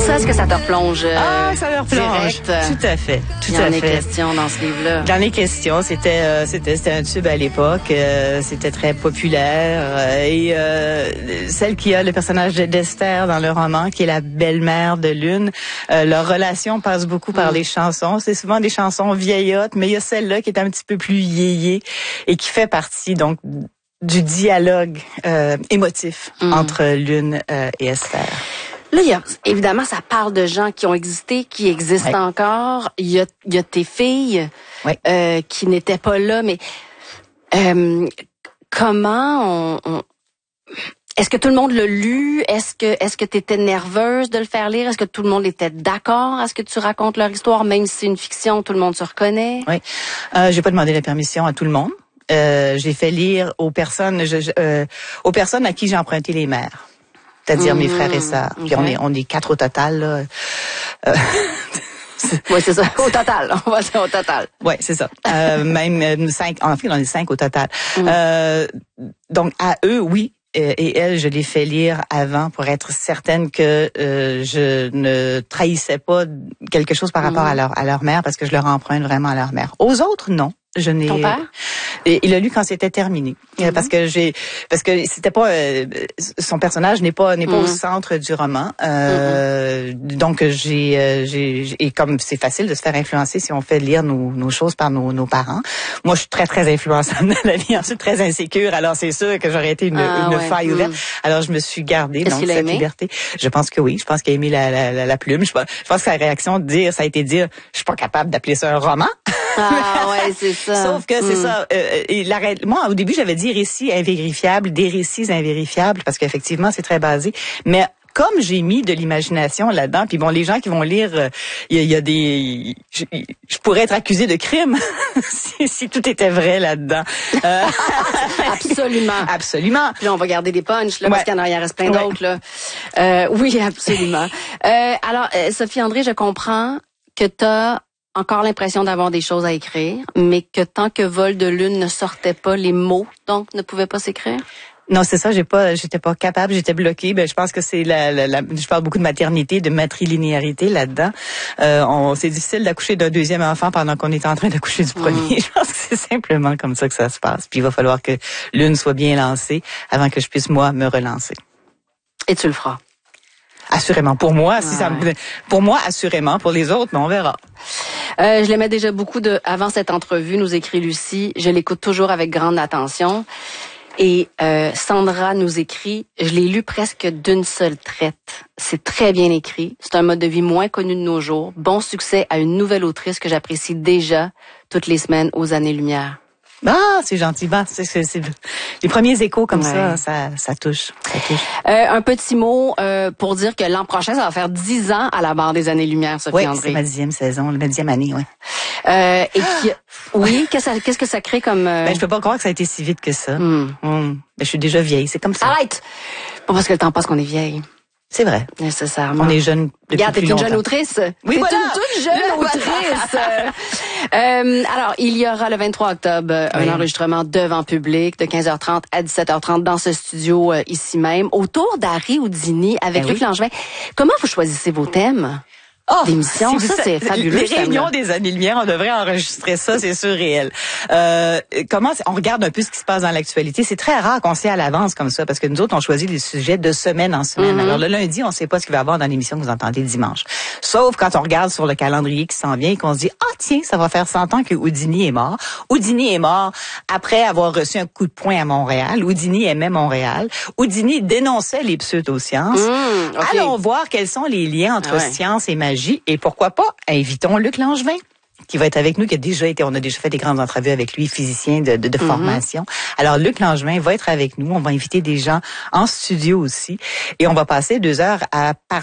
ça, est-ce que ça te replonge ça me replonge. direct? Tout à fait. Tout Il y en à est fait. question dans ce livre-là. J'en ai question. C'était un tube à l'époque. C'était très populaire. Et celle qui a le personnage d'Esther dans le roman, qui est la belle-mère de Lune, leur relation passe beaucoup par les chansons. C'est souvent des chansons vieillottes, mais il y a celle-là qui est un petit peu plus yéyée et qui fait partie donc du dialogue émotif entre Lune et Esther. Là, évidemment, ça parle de gens qui ont existé, qui existent encore. Il y a tes filles qui n'étaient pas là, mais comment est-ce que tout le monde l'a lu? Est-ce que tu étais nerveuse de le faire lire? Est-ce que tout le monde était d'accord à ce que tu racontes leur histoire, même si c'est une fiction, tout le monde se reconnaît? Oui. J'ai pas demandé la permission à tout le monde. J'ai fait lire aux personnes à qui j'ai emprunté les mères. C'est-à-dire mes frères et sœurs. Puis on est 4 au total, là. Oui, c'est ça. Au total. On va dire au total. Oui, c'est ça. Même 5. En fait, on est 5 au total. Donc, à eux, oui. Et elle, je l'ai fait lire avant pour être certaine que je ne trahissais pas quelque chose par rapport à leur mère, parce que je leur emprunte vraiment à leur mère. Aux autres, non. Je n'ai. Ton père? Il a lu quand c'était terminé, parce que c'était pas son personnage n'est pas au centre du roman. Donc et comme c'est facile de se faire influencer si on fait lire nos choses par nos parents. Moi, je suis très très influençable dans la vie, ensuite très insécure. Alors c'est sûr que j'aurais été une faille ouverte. Alors je me suis gardée donc cette liberté. Je pense que oui. Je pense qu'il a aimé la plume. Je pense que sa réaction ça a été de dire, je suis pas capable d'appeler ça un roman. Ah ouais, c'est ça. Sauf que c'est ça. Moi, au début, j'avais dit récits invérifiables, des récits invérifiables, parce qu'effectivement, c'est très basé. Mais comme j'ai mis de l'imagination là-dedans, puis bon, les gens qui vont lire, il y a des, je pourrais être accusée de crime si tout était vrai là-dedans. Absolument. Absolument. Puis là, on va garder des punchs, là, parce qu'il en reste plein d'autres, là. Oui, absolument. Alors, Sophie André, je comprends que t'as encore l'impression d'avoir des choses à écrire, mais que tant que Vol de Lune ne sortait pas, les mots, donc, ne pouvaient pas s'écrire? Non, c'est ça, j'étais pas capable, j'étais bloquée. Je pense que c'est je parle beaucoup de maternité, de matrilinéarité là-dedans. C'est difficile d'accoucher d'un deuxième enfant pendant qu'on est en train d'accoucher du premier. Je pense que c'est simplement comme ça que ça se passe. Puis il va falloir que Lune soit bien lancée avant que je puisse, moi, me relancer. Et tu le feras? Assurément. Pour moi, pour moi, assurément. Pour les autres, mais on verra. Je l'aimais déjà beaucoup avant cette entrevue, nous écrit Lucie. Je l'écoute toujours avec grande attention. Et Sandra nous écrit, je l'ai lu presque d'une seule traite. C'est très bien écrit. C'est un mode de vie moins connu de nos jours. Bon succès à une nouvelle autrice que j'apprécie déjà toutes les semaines aux années-lumière. Ah, c'est gentil. C'est les premiers échos comme ça touche. Ça touche. Un petit mot pour dire que l'an prochain, ça va faire 10 ans à la barre des années-lumière, Sophie André. Oui, c'est ma 10e saison, ma 10e année, oui. Qu'est-ce que ça crée comme... je peux pas croire que ça a été si vite que ça. Je suis déjà vieille, c'est comme ça. Arrête! Pas parce que le temps passe qu'on est vieille. C'est vrai. Nécessairement. On est jeune depuis Regarde, plus t'es longtemps. une jeune autrice. Oui, t'es voilà. une toute jeune autrice. Alors, il y aura le 23 octobre un enregistrement devant public de 15h30 à 17h30 dans ce studio ici même, autour d'Harry Houdini avec Luc Langevin. Comment vous choisissez vos thèmes? D'émission, ça c'est fabuleux. Les réunions des années-lumière, on devrait enregistrer ça, c'est surréel. On regarde un peu ce qui se passe dans l'actualité. C'est très rare qu'on sait à l'avance comme ça, parce que nous autres, on choisit des sujets de semaine en semaine. Alors le lundi, on ne sait pas ce qu'il va y avoir dans l'émission que vous entendez dimanche. Sauf quand on regarde sur le calendrier qui s'en vient et qu'on se dit, tiens, ça va faire 100 ans que Houdini est mort. Houdini est mort après avoir reçu un coup de poing à Montréal. Houdini aimait Montréal. Houdini dénonçait les pseudosciences. Allons voir quels sont les liens entre science et magie. Et pourquoi pas, invitons Luc Langevin, qui va être avec nous, on a déjà fait des grandes entrevues avec lui, physicien de formation. Alors, Luc Langevin va être avec nous. On va inviter des gens en studio aussi. Et on va passer 2 heures à